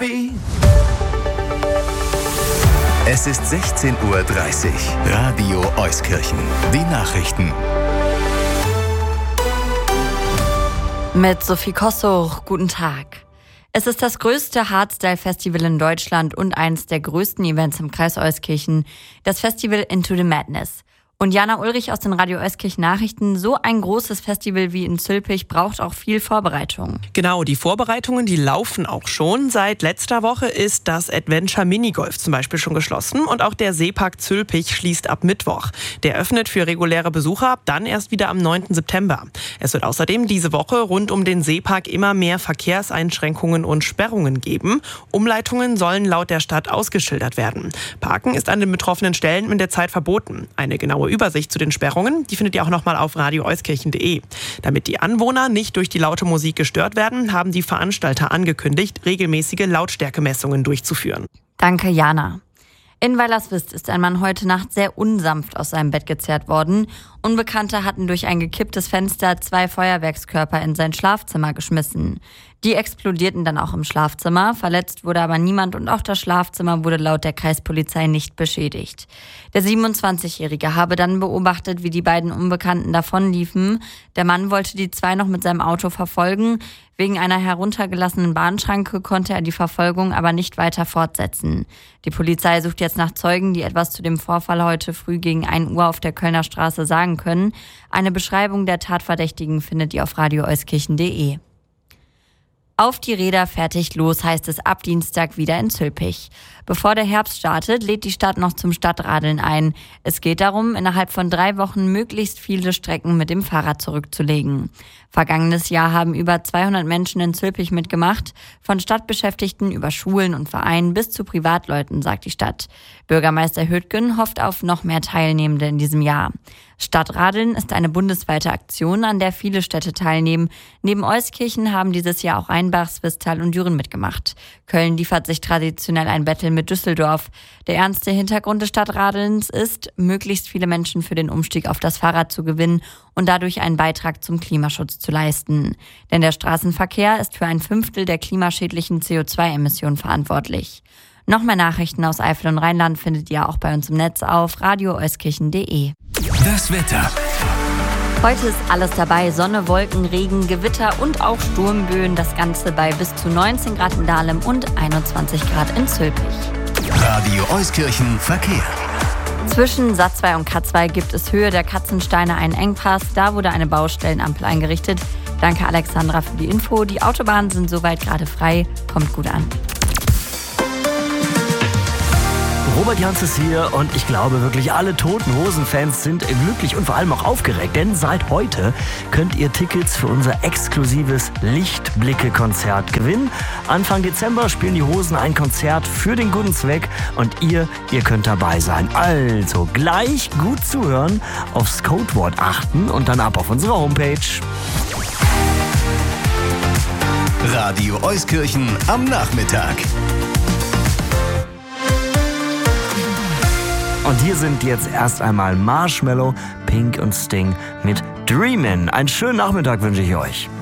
Es ist 16:30 Uhr. Radio Euskirchen. Die Nachrichten. Mit Sophie Kossuch, guten Tag. Es ist das größte Hardstyle-Festival in Deutschland und eines der größten Events im Kreis Euskirchen, das Festival Into the Madness. Und Jana Ulrich aus den Radio Euskirchen Nachrichten, so ein großes Festival wie in Zülpich braucht auch viel Vorbereitung. Genau, die Vorbereitungen, die laufen auch schon. Seit letzter Woche ist das Adventure Minigolf zum Beispiel schon geschlossen und auch der Seepark Zülpich schließt ab Mittwoch. Der öffnet für reguläre Besucher dann erst wieder am 9. September. Es wird außerdem diese Woche rund um den Seepark immer mehr Verkehrseinschränkungen und Sperrungen geben. Umleitungen sollen laut der Stadt ausgeschildert werden. Parken ist an den betroffenen Stellen mit der Zeit verboten. Eine genaue Übersicht zu den Sperrungen, die findet ihr auch nochmal auf radioeuskirchen.de. Damit die Anwohner nicht durch die laute Musik gestört werden, haben die Veranstalter angekündigt, regelmäßige Lautstärkemessungen durchzuführen. Danke, Jana. In Weilerswist ist ein Mann heute Nacht sehr unsanft aus seinem Bett gezerrt worden. Unbekannte hatten durch ein gekipptes Fenster 2 Feuerwerkskörper in sein Schlafzimmer geschmissen. Die explodierten dann auch im Schlafzimmer. Verletzt wurde aber niemand und auch das Schlafzimmer wurde laut der Kreispolizei nicht beschädigt. Der 27-Jährige habe dann beobachtet, wie die beiden Unbekannten davonliefen. Der Mann wollte die 2 noch mit seinem Auto verfolgen. Wegen einer heruntergelassenen Bahnschranke konnte er die Verfolgung aber nicht weiter fortsetzen. Die Polizei sucht jetzt nach Zeugen, die etwas zu dem Vorfall heute früh gegen 1 Uhr auf der Kölner Straße sagen können. Eine Beschreibung der Tatverdächtigen findet ihr auf radioeuskirchen.de. Auf die Räder, fertig, los, heißt es ab Dienstag wieder in Zülpich. Bevor der Herbst startet, lädt die Stadt noch zum Stadtradeln ein. Es geht darum, innerhalb von 3 Wochen möglichst viele Strecken mit dem Fahrrad zurückzulegen. Vergangenes Jahr haben über 200 Menschen in Zülpich mitgemacht, von Stadtbeschäftigten über Schulen und Vereinen bis zu Privatleuten, sagt die Stadt. Bürgermeister Höttgen hofft auf noch mehr Teilnehmende in diesem Jahr. Stadtradeln ist eine bundesweite Aktion, an der viele Städte teilnehmen. Neben Euskirchen haben dieses Jahr auch Rheinbach, Swisttal und Düren mitgemacht. Köln liefert sich traditionell ein Battle mit Düsseldorf. Der ernste Hintergrund des Stadtradelns ist, möglichst viele Menschen für den Umstieg auf das Fahrrad zu gewinnen und dadurch einen Beitrag zum Klimaschutz zu leisten. Denn der Straßenverkehr ist für 1/5 der klimaschädlichen CO2-Emissionen verantwortlich. Noch mehr Nachrichten aus Eifel und Rheinland findet ihr auch bei uns im Netz auf radioeuskirchen.de. Das Wetter. Heute ist alles dabei, Sonne, Wolken, Regen, Gewitter und auch Sturmböen. Das Ganze bei bis zu 19 Grad in Dahlem und 21 Grad in Zülpich. Radio Euskirchen Verkehr. Zwischen Satzwey und Katzwey gibt es Höhe der Katzensteine einen Engpass. Da wurde eine Baustellenampel eingerichtet. Danke Alexandra für die Info. Die Autobahnen sind soweit gerade frei. Kommt gut an. Robert Jans ist hier und ich glaube wirklich alle Toten Hosen-Fans sind glücklich und vor allem auch aufgeregt, denn seit heute könnt ihr Tickets für unser exklusives Lichtblicke-Konzert gewinnen. Anfang Dezember spielen die Hosen ein Konzert für den guten Zweck und ihr könnt dabei sein. Also gleich gut zuhören, aufs Codewort achten und dann ab auf unsere Homepage. Radio Euskirchen am Nachmittag. Und hier sind jetzt erst einmal Marshmello, Pink und Sting mit Dreamin'. Einen schönen Nachmittag wünsche ich euch.